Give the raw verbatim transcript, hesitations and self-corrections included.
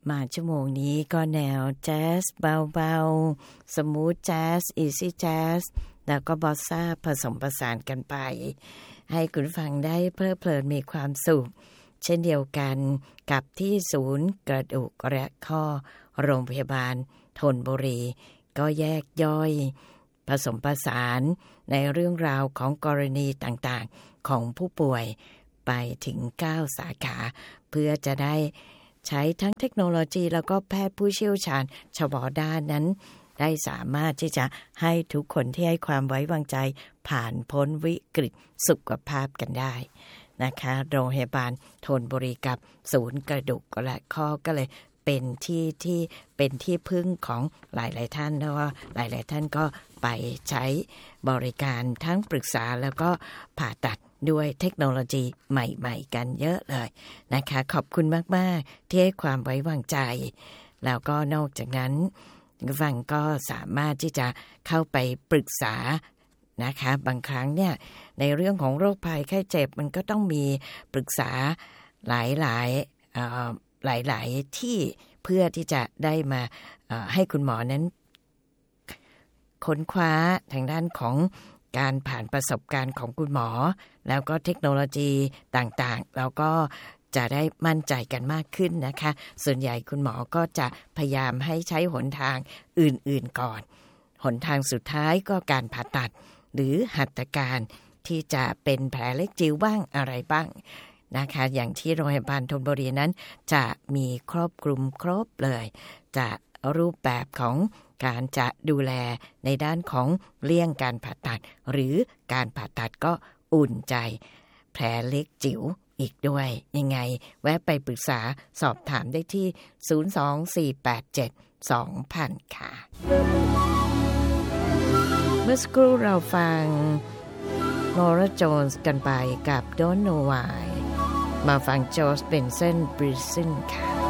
มาชั่วโมงนี้ก็แนวแจ๊สเบาๆสมูทแจ๊สอีซี่แจ๊สแล้วก็บอสซ่าผสมผสานกันไปให้คุณฟังได้เพลิดเพลินมีความสุขเช่นเดียวกันกับที่ศูนย์กระดูกและข้อโรงพยาบาลธนบุรีก็แยกย่อยผสมผสานในเรื่องราวของกรณีต่างๆของผู้ป่วยไปถึงเก้าสาขาเพื่อจะได้ใช้ทั้งเทคโนโลยีแล้วก็แพทย์ผู้เชี่ยวชาญเฉพาะด้านนั้นได้สามารถที่จะให้ทุกคนที่ให้ความไว้วางใจผ่านพ้นวิกฤตสุขภาพกันได้นะคะโรงพยาบาลธนบุรีกับศูนย์กระดูกและข้อก็เลยเป็นที่ที่เป็นที่พึ่งของหลายๆท่านเพราะว่าหลายๆท่านก็ไปใช้บริการทั้งปรึกษาแล้วก็ผ่าตัดด้วยเทคโนโลยีใหม่ๆกันเยอะเลยนะคะขอบคุณมากๆที่ให้ความไว้วางใจแล้วก็นอกจากนั้นฟังก็สามารถที่จะเข้าไปปรึกษานะคะบางครั้งเนี่ยในเรื่องของโรคภัยไข้เจ็บมันก็ต้องมีปรึกษาหลายๆเอ่อหลายๆที่เพื่อที่จะได้มาเอ่อให้คุณหมอนั้นค้นคว้าทางด้านของการผ่านประสบการณ์ของคุณหมอแล้วก็เทคโนโลยีต่างๆแล้วก็จะได้มั่นใจกันมากขึ้นนะคะส่วนใหญ่คุณหมอก็จะพยายามให้ใช้หนทางอื่นๆก่อนหนทางสุดท้ายก็การผ่าตัดหรือหัตถการที่จะเป็นแผลเล็กจิ๋วบ้างอะไรบ้างนะคะอย่างที่โรงพยาบาลธนบุรีนั้นจะมีครอบคลุมครบเลยจะรูปแบบของการจะดูแลในด้านของเลี่ยงการผ่าตัดหรือการผ่าตัดก็อุ่นใจแผลเล็กจิ๋วอีกด้วยยังไงแวะไปปรึกษาสอบถามได้ที่ศูนย์ สอง สี่ แปด เจ็ด สอง ศูนย์ ศูนย์ ค่ะเมื่อสักครู่เราฟัง Norah Jones กันไปกับ Don't Know Why มาฟัง George Benson Breathing ค่ะ